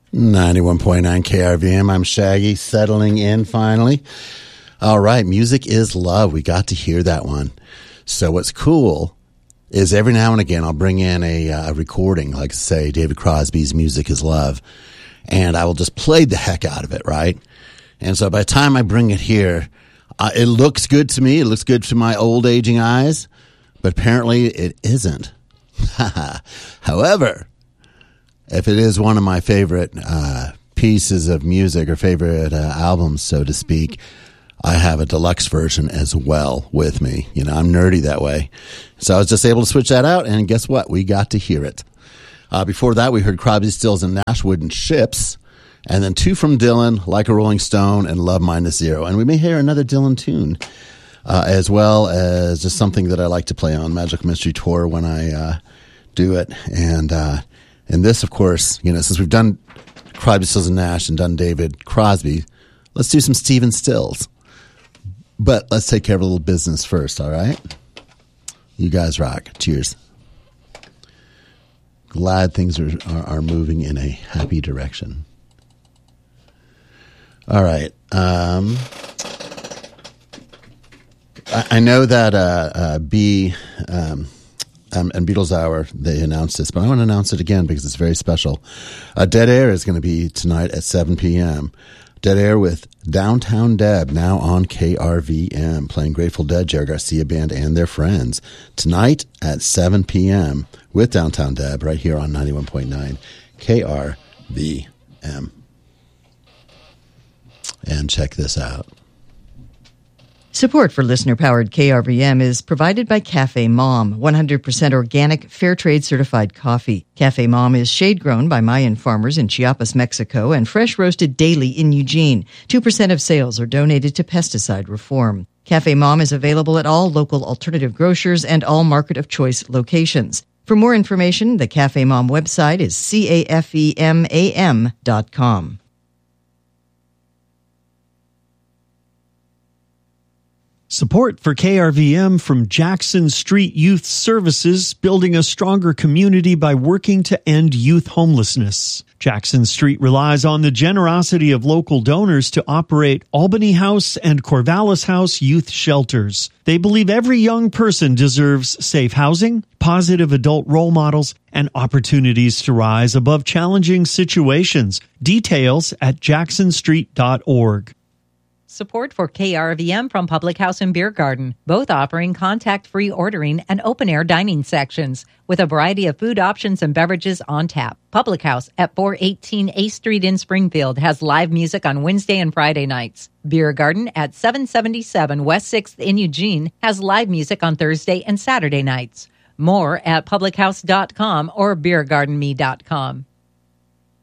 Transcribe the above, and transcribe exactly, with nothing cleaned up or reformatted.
ninety-one point nine K R V M. I'm Shaggy, settling in finally. All right, Music is Love. We got to hear that one. So what's cool is every now and again I'll bring in a, uh, a recording, like say David Crosby's Music is Love, and I will just play the heck out of it, right? And so by the time I bring it here, uh, it looks good to me. It looks good to my old aging eyes, but apparently it isn't. However, if it is one of my favorite uh, pieces of music or favorite uh, albums, so to speak, I have a deluxe version as well with me. You know, I'm nerdy that way. So I was just able to switch that out, and guess what? We got to hear it. Uh, before that, we heard Crosby, Stills, and Nash, Wooden Ships, and then two from Dylan, Like a Rolling Stone, and Love Minus Zero. And we may hear another Dylan tune, uh, as well as just something that I like to play on Magical Mystery Tour when I uh, do it. And uh, and this, of course, you know, since we've done Crosby, Stills, and Nash and done David Crosby, let's do some Stephen Stills. But let's take care of a little business first, all right? You guys rock. Cheers. Glad things are, are, are moving in a happy direction. All right. Um, I, I know that uh, uh, B um, um, and Beatles Hour, they announced this, but I want to announce it again because it's very special. Uh, Dead Air is going to be tonight at seven p.m., Dead Air with Downtown Deb, now on K R V M, playing Grateful Dead, Jerry Garcia Band, and their friends. Tonight at seven p.m. with Downtown Deb, right here on ninety-one point nine K R V M. And check this out. Support for listener-powered K R V M is provided by Cafe Mom, one hundred percent organic, fair trade certified coffee. Cafe Mom is shade-grown by Mayan farmers in Chiapas, Mexico, and fresh-roasted daily in Eugene. two percent of sales are donated to pesticide reform. Cafe Mom is available at all local alternative grocers and all market of choice locations. For more information, the Cafe Mom website is C A F E M A M dot com. Support for K R V M from Jackson Street Youth Services, building a stronger community by working to end youth homelessness. Jackson Street relies on the generosity of local donors to operate Albany House and Corvallis House youth shelters. They believe every young person deserves safe housing, positive adult role models, and opportunities to rise above challenging situations. Details at jackson street dot org. Support for K R V M from Public House and Beer Garden, both offering contact-free ordering and open-air dining sections with a variety of food options and beverages on tap. Public House at four eighteen eighth Street in Springfield has live music on Wednesday and Friday nights. Beer Garden at seven seventy-seven West sixth in Eugene has live music on Thursday and Saturday nights. More at public house dot com or beer garden me dot com.